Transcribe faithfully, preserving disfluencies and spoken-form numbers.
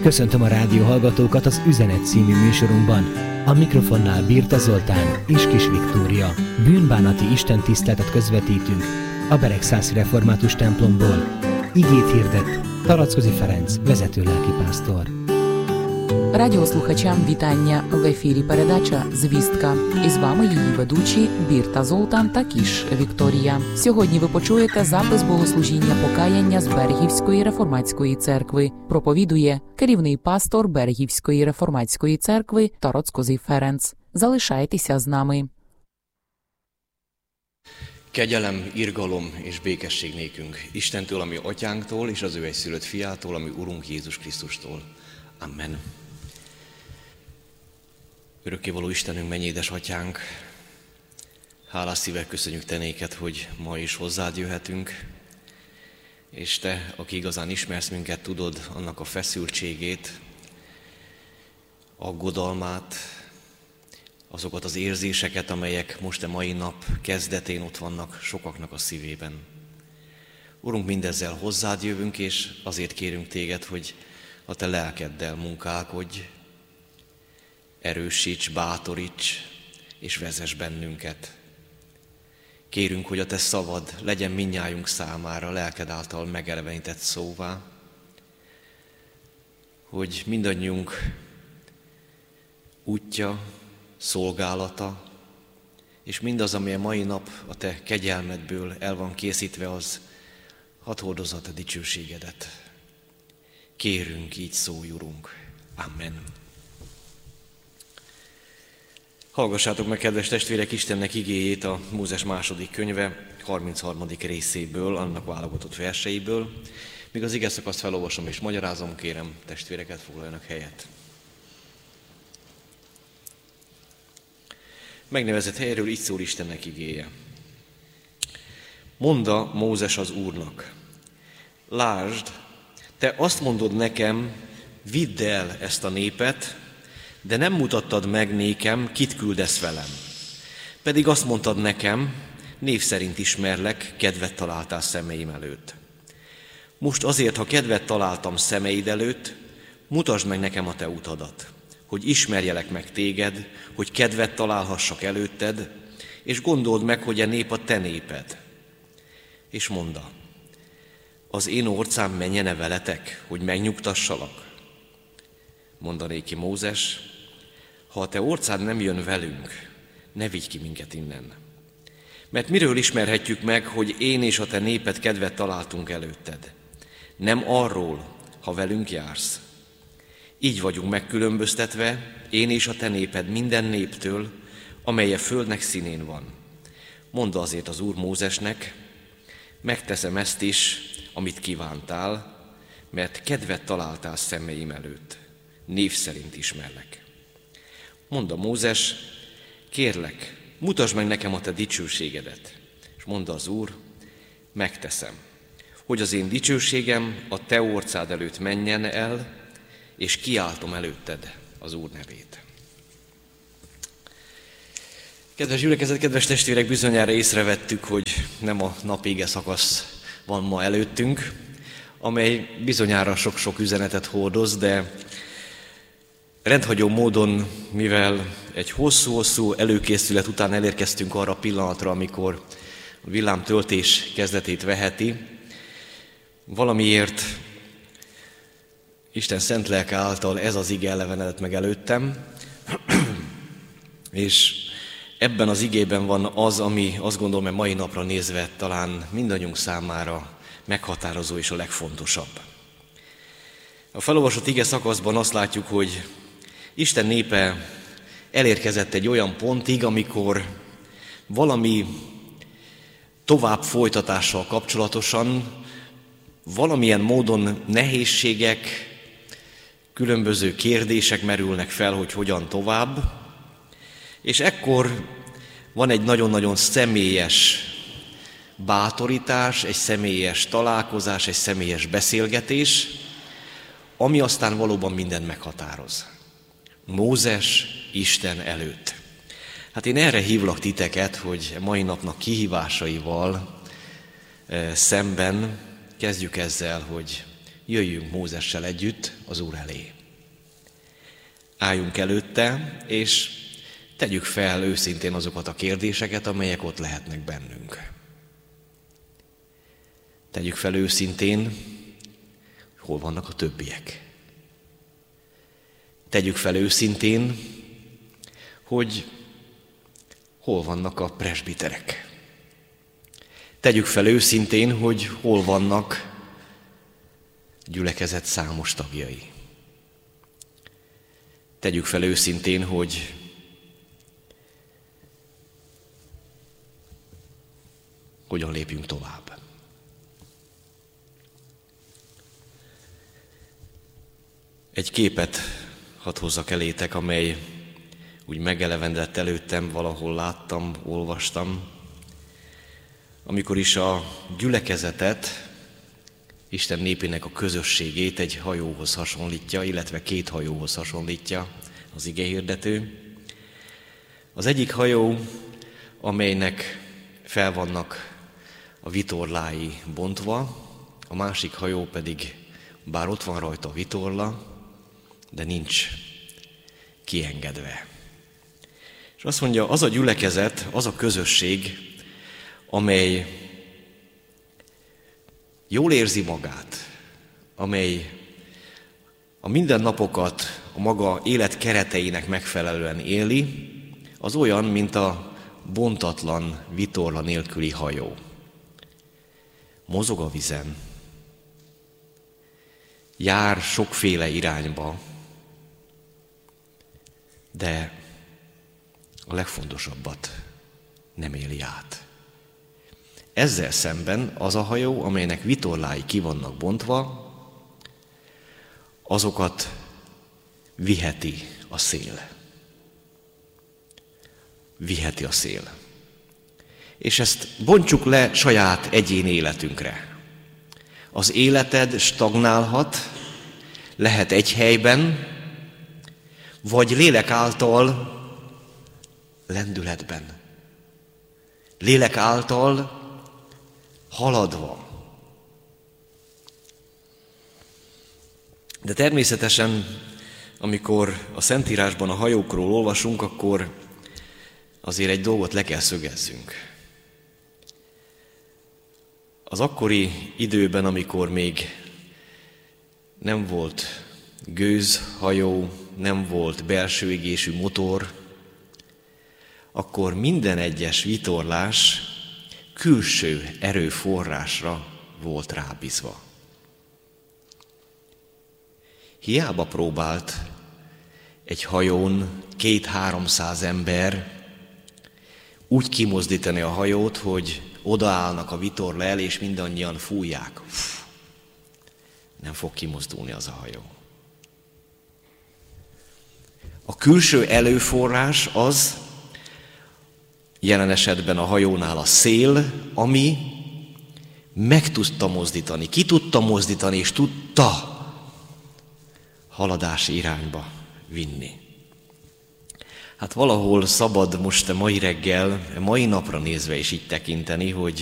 Köszöntöm a rádió hallgatókat az Üzenet című műsorunkban. A mikrofonnál Birta Zoltán és Kis Viktória. Bűnbánati istentiszteletet közvetítünk a Beregszászi Református templomból. Igét hirdet Tarackozi Ferenc, vezető lelkipásztor. Радіослухачам вітання. В ефірі передача «Звістка». І з вами її ведучі Бірта Золтан та Кіш Вікторія. Сьогодні ви почуєте запис богослужіння покаяння з Берегівської реформатської церкви. Проповідує керівний пастор Берегівської реформатської церкви Tarackozi Ferenc. Залишайтеся з нами. Kegyelem, irgalom és békesség nékünk Istentől, ami atyánktól, és az ő egyszülött fiától, ami Urunk Jézus Krisztustól. Amen. Örökkévaló Istenünk, mennyi édesatyánk, hálás szívvel köszönjük te néked, hogy ma is hozzád jöhetünk, és te, aki igazán ismersz minket, tudod annak a feszültségét, aggodalmát, azokat az érzéseket, amelyek most a mai nap kezdetén ott vannak sokaknak a szívében. Urunk, mindezzel hozzád jövünk, és azért kérünk téged, hogy a te lelkeddel munkálkodj, erősíts, bátoríts és vezess bennünket. Kérünk, hogy a te szavad legyen mindnyájunk számára lelked által megelevenített szóvá, hogy mindannyiunk útja, szolgálata, és mindaz, ami a mai nap a te kegyelmedből el van készítve, az hadd hordozza a te dicsőségedet. Kérünk, így szólj, Urunk. Amen. Hallgassátok meg, kedves testvérek, Istennek igéjét a Mózes második könyve harmincharmadik részéből, annak válogatott verseiből. Míg az igeszakaszt felolvasom és magyarázom, kérem, testvéreket foglaljanak helyet. Megnevezett helyről így szól Istennek igéje. Mondta Mózes az Úrnak: lásd, te azt mondod nekem, vidd el ezt a népet, de nem mutattad meg nékem, kit küldesz velem. Pedig azt mondtad nekem, név szerint ismerlek, kedvet találtál szemeim előtt. Most azért, ha kedvet találtam szemeid előtt, mutasd meg nekem a te utadat, hogy ismerjelek meg téged, hogy kedvet találhassak előtted, és gondold meg, hogy a nép a te néped. És mondta: az én orcám menjene veletek, hogy megnyugtassalak? Mondanéki Mózes: ha a te orcád nem jön velünk, ne vigy ki minket innen. Mert miről ismerhetjük meg, hogy én és a te néped kedvet találtunk előtted? Nem arról, ha velünk jársz. Így vagyunk megkülönböztetve, én és a te néped minden néptől, amely a földnek színén van. Mondta azért az Úr Mózesnek: megteszem ezt is, amit kívántál, mert kedvet találtál szemeim előtt. Név szerint ismerlek. Mondta Mózes: kérlek, mutasd meg nekem a te dicsőségedet. És mondta az Úr: megteszem, hogy az én dicsőségem a te orcád előtt menjen el, és kiáltom előtted az Úr nevét. Kedves gyülekezet, kedves testvérek, bizonyára észrevettük, hogy nem a napége szakasz van ma előttünk, amely bizonyára sok-sok üzenetet hordoz, de rendhagyó módon, mivel egy hosszú-hosszú előkészület után elérkeztünk arra a pillanatra, amikor a villámtöltés kezdetét veheti, valamiért Isten szent lelke által ez az ige elevenedett meg előttem, és ebben az igében van az, ami azt gondolom, hogy mai napra nézve talán mindannyiunk számára meghatározó és a legfontosabb. A felolvasott ige szakaszban azt látjuk, hogy Isten népe elérkezett egy olyan pontig, amikor valami tovább folytatással kapcsolatosan valamilyen módon nehézségek, különböző kérdések merülnek fel, hogy hogyan tovább, és ekkor van egy nagyon-nagyon személyes bátorítás, egy személyes találkozás, egy személyes beszélgetés, ami aztán valóban mindent meghatároz. Mózes Isten előtt. Hát én erre hívlak titeket, hogy mai napnak kihívásaival szemben kezdjük ezzel, hogy jöjjünk Mózessel együtt az Úr elé. Álljunk előtte, és tegyük fel őszintén azokat a kérdéseket, amelyek ott lehetnek bennünk. Tegyük fel őszintén, hol vannak a többiek. Tegyük fel őszintén, hogy hol vannak a presbiterek. Tegyük fel őszintén, hogy hol vannak gyülekezet számos tagjai. Tegyük fel őszintén, hogy hogyan lépjünk tovább. Egy képet hadd hozzak elétek, amely úgy megelevendett előttem, valahol láttam, olvastam, amikor is a gyülekezetet, Isten népének a közösségét egy hajóhoz hasonlítja, illetve két hajóhoz hasonlítja az igehirdető. Az egyik hajó, amelynek fel vannak a vitorlái bontva, a másik hajó pedig, bár ott van rajta a vitorla, de nincs kiengedve. És azt mondja, az a gyülekezet, az a közösség, amely jól érzi magát, amely a mindennapokat a maga élet kereteinek megfelelően éli, az olyan, mint a bontatlan, vitorla nélküli hajó. Mozog a vízen, jár sokféle irányba, de a legfontosabbat nem éli át. Ezzel szemben az a hajó, amelynek vitorlái ki vannak bontva, azokat viheti a szél. Viheti a szél. És ezt bontsuk le saját egyéni életünkre. Az életed stagnálhat, lehet egy helyben, vagy lélek által lendületben. Lélek által haladva. De természetesen, amikor a Szentírásban a hajókról olvasunk, akkor azért egy dolgot le kell szögezzünk. Az akkori időben, amikor még nem volt gőzhajó, nem volt belső égésű motor, akkor minden egyes vitorlás külső erőforrásra volt rábízva. Hiába próbált egy hajón két-háromszáz ember úgy kimozdítani a hajót, hogy odaállnak a vitorla elé, és mindannyian fújják. Nem fog kimozdulni az a hajó. A külső előforrás az, jelen esetben a hajónál a szél, ami meg tudta mozdítani, ki tudta mozdítani, és tudta haladási irányba vinni. Hát valahol szabad most a mai reggel, a mai napra nézve is így tekinteni, hogy